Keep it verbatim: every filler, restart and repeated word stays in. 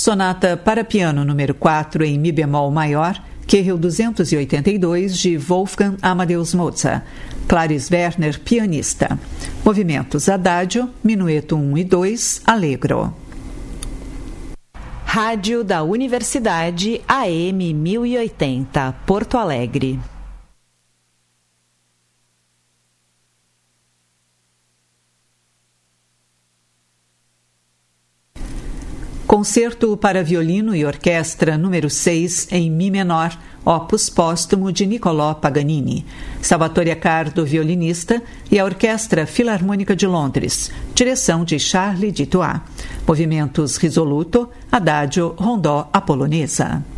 Sonata para piano número quatro em Mi bemol maior, Q R duzentos e oitenta e dois, de Wolfgang Amadeus Mozart. Clarice Werner, pianista. Movimentos Adagio, Minueto um e dois, Allegro. Rádio da Universidade A M mil e oitenta, Porto Alegre. Concerto para violino e orquestra número seis em Mi menor, opus póstumo de Niccolò Paganini. Salvatore Accardo, violinista, e a Orquestra Filarmônica de Londres. Direção de Charles Dutoit. Movimentos risoluto, adagio, rondó, a polonesa.